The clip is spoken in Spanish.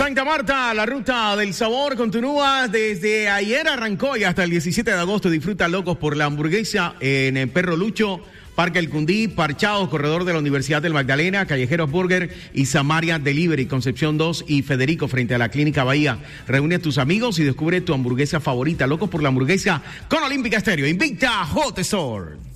Santa Marta, la ruta del sabor continúa desde ayer, arrancó y hasta el 17 de agosto. Disfruta Locos por la Hamburguesa en el Perro Lucho, Parque El Cundí, Parchados, corredor de la Universidad del Magdalena, Callejeros Burger y Samaria Delivery, Concepción 2 y Federico frente a la Clínica Bahía. Reúne a tus amigos y descubre tu hamburguesa favorita. Locos por la Hamburguesa con Olímpica Estéreo. Invicta Hot Store.